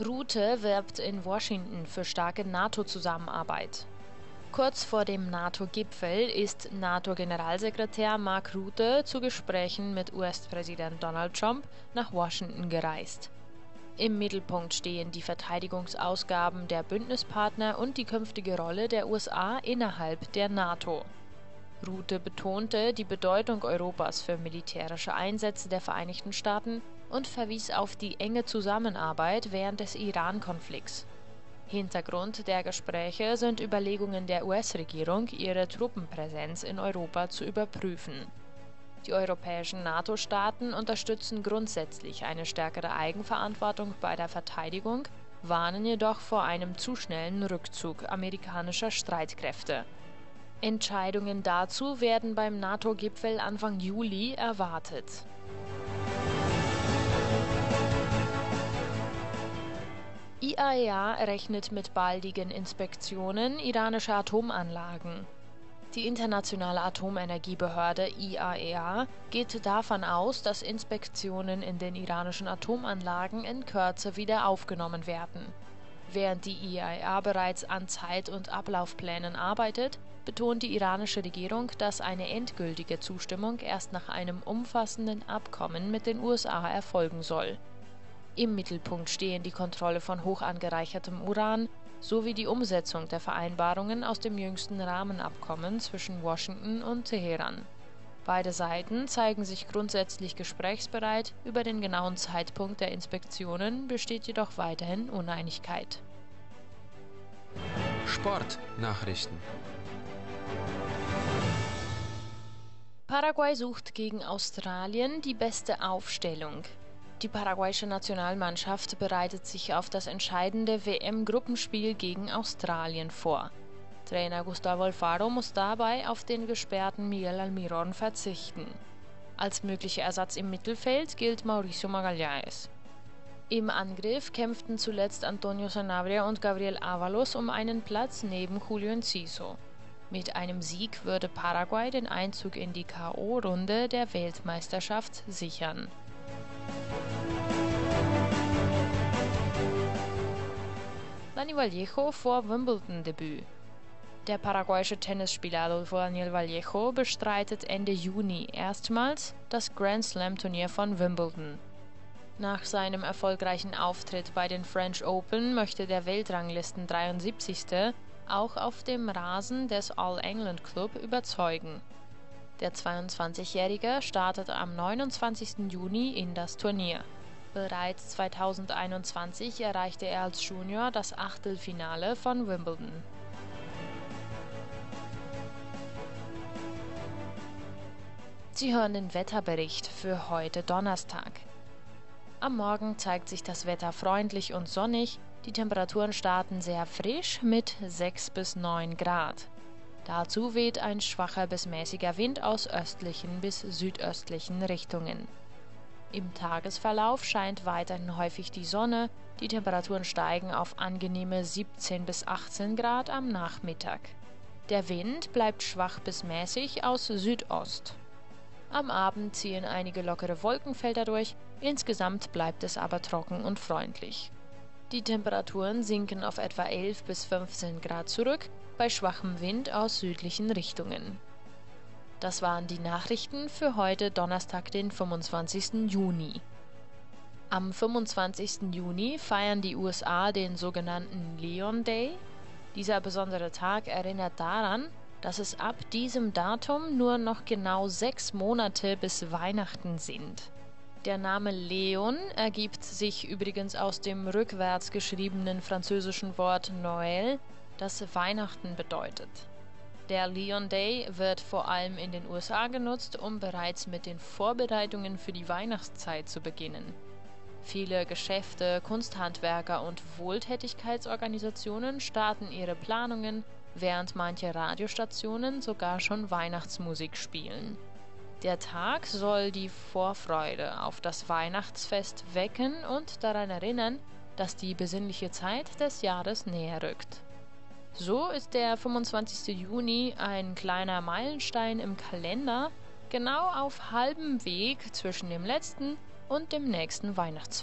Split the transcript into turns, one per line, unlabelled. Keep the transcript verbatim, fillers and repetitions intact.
Rutte wirbt in Washington für starke NATO-Zusammenarbeit. Kurz vor dem NATO-Gipfel ist NATO-Generalsekretär Mark Rutte zu Gesprächen mit U S-Präsident Donald Trump nach Washington gereist. Im Mittelpunkt stehen die Verteidigungsausgaben der Bündnispartner und die künftige Rolle der U S A innerhalb der NATO. Rutte betonte die Bedeutung Europas für militärische Einsätze der Vereinigten Staaten und verwies auf die enge Zusammenarbeit während des Iran-Konflikts. Hintergrund der Gespräche sind Überlegungen der U S-Regierung, ihre Truppenpräsenz in Europa zu überprüfen. Die europäischen NATO-Staaten unterstützen grundsätzlich eine stärkere Eigenverantwortung bei der Verteidigung, warnen jedoch vor einem zu schnellen Rückzug amerikanischer Streitkräfte. Entscheidungen dazu werden beim NATO-Gipfel Anfang Juli erwartet. I A E A rechnet mit baldigen Inspektionen iranischer Atomanlagen. Die Internationale Atomenergiebehörde I A E A geht davon aus, dass Inspektionen in den iranischen Atomanlagen in Kürze wieder aufgenommen werden. Während die I A E A bereits an Zeit- und Ablaufplänen arbeitet, betont die iranische Regierung, dass eine endgültige Zustimmung erst nach einem umfassenden Abkommen mit den U S A erfolgen soll. Im Mittelpunkt stehen die Kontrolle von hoch angereichertem Uran sowie die Umsetzung der Vereinbarungen aus dem jüngsten Rahmenabkommen zwischen Washington und Teheran. Beide Seiten zeigen sich grundsätzlich gesprächsbereit, über den genauen Zeitpunkt der Inspektionen besteht jedoch weiterhin Uneinigkeit.
Sportnachrichten.
Paraguay sucht gegen Australien die beste Aufstellung. Die paraguayische Nationalmannschaft bereitet sich auf das entscheidende W M-Gruppenspiel gegen Australien vor. Trainer Gustavo Alfaro muss dabei auf den gesperrten Miguel Almirón verzichten. Als möglicher Ersatz im Mittelfeld gilt Mauricio Magallanes. Im Angriff kämpften zuletzt Antonio Sanabria und Gabriel Ábalos um einen Platz neben Julio Enciso. Mit einem Sieg würde Paraguay den Einzug in die K O-Runde der Weltmeisterschaft sichern. Dani Vallejo vor Wimbledon-Debüt. Der paraguayische Tennisspieler Adolfo Daniel Vallejo bestreitet Ende Juni erstmals das Grand Slam-Turnier von Wimbledon. Nach seinem erfolgreichen Auftritt bei den French Open möchte der Weltranglisten dreiundsiebzigste auch auf dem Rasen des All England Club überzeugen. Der zweiundzwanzigjährige startet am neunundzwanzigsten Juni in das Turnier. Bereits zweitausendeinundzwanzig erreichte er als Junior das Achtelfinale von Wimbledon. Sie hören den Wetterbericht für heute Donnerstag. Am Morgen zeigt sich das Wetter freundlich und sonnig, die Temperaturen starten sehr frisch mit sechs bis neun Grad. Dazu weht ein schwacher bis mäßiger Wind aus östlichen bis südöstlichen Richtungen. Im Tagesverlauf scheint weiterhin häufig die Sonne, die Temperaturen steigen auf angenehme siebzehn bis achtzehn Grad am Nachmittag. Der Wind bleibt schwach bis mäßig aus Südost. Am Abend ziehen einige lockere Wolkenfelder durch, insgesamt bleibt es aber trocken und freundlich. Die Temperaturen sinken auf etwa elf bis fünfzehn Grad zurück, bei schwachem Wind aus südlichen Richtungen. Das waren die Nachrichten für heute Donnerstag, den fünfundzwanzigsten Juni. Am fünfundzwanzigsten Juni feiern die U S A den sogenannten Leon Day. Dieser besondere Tag erinnert daran, dass es ab diesem Datum nur noch genau sechs Monate bis Weihnachten sind. Der Name Leon ergibt sich übrigens aus dem rückwärts geschriebenen französischen Wort Noël, das Weihnachten bedeutet. Der Leon Day wird vor allem in den U S A genutzt, um bereits mit den Vorbereitungen für die Weihnachtszeit zu beginnen. Viele Geschäfte, Kunsthandwerker und Wohltätigkeitsorganisationen starten ihre Planungen, während manche Radiostationen sogar schon Weihnachtsmusik spielen. Der Tag soll die Vorfreude auf das Weihnachtsfest wecken und daran erinnern, dass die besinnliche Zeit des Jahres näher rückt. So ist der fünfundzwanzigste Juni ein kleiner Meilenstein im Kalender, genau auf halbem Weg zwischen dem letzten und dem nächsten Weihnachtsfest.